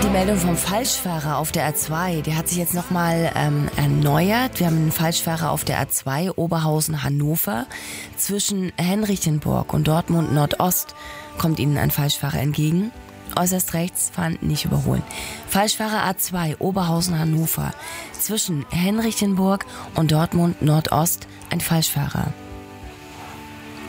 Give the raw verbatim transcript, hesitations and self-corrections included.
Meldung vom Falschfahrer auf der A zwei, der hat sich jetzt nochmal ähm, erneuert. Wir haben einen Falschfahrer auf der A zwei, Oberhausen-Hannover. Zwischen Henrichenburg und Dortmund Nordost kommt Ihnen ein Falschfahrer entgegen. Äußerst rechts fahren, nicht überholen. Falschfahrer A zwei, Oberhausen-Hannover. Zwischen Henrichenburg und Dortmund Nordost ein Falschfahrer.